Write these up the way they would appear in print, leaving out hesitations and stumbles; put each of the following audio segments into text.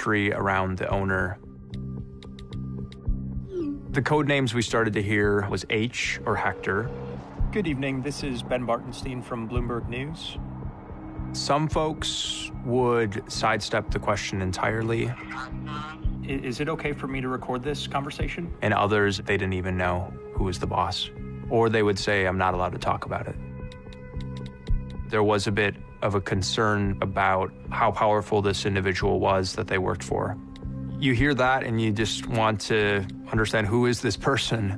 mystery around the owner. The code names we started to hear was H or Hector. Good evening, this is Ben Bartenstein from Bloomberg News. Some folks would sidestep the question entirely. Is it okay for me to record this conversation? And others, they didn't even know who was the boss. Or they would say, I'm not allowed to talk about it. There was a bit of a concern about how powerful this individual was that they worked for. You hear that and you just want to understand, who is this person?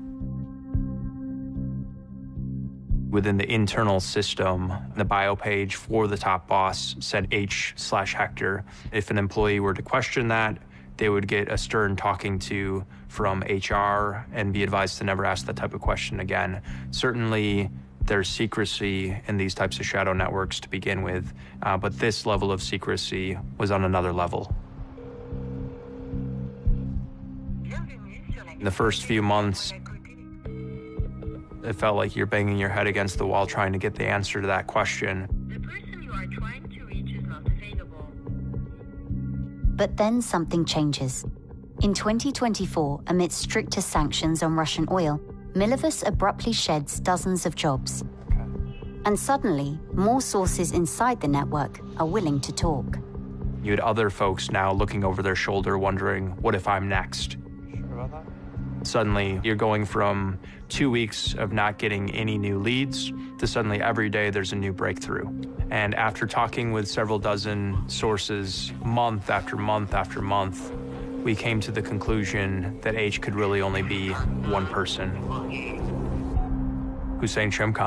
Within the internal system, the bio page for the top boss said H/Hector. If an employee were to question that, they would get a stern talking to from HR and be advised to never ask that type of question again. Certainly, there's secrecy in these types of shadow networks to begin with, but this level of secrecy was on another level. In the first few months, it felt like you're banging your head against the wall trying to get the answer to that question. The person you are trying to reach is not available. But then something changes. In 2024, amidst stricter sanctions on Russian oil, Milovis abruptly sheds dozens of jobs. And suddenly, more sources inside the network are willing to talk. You had other folks now looking over their shoulder wondering, what if I'm next? Sure about that? Suddenly, you're going from 2 weeks of not getting any new leads to suddenly every day there's a new breakthrough. And after talking with several dozen sources month after month after month, we came to the conclusion that H could really only be one person. Hussein Shimkhan.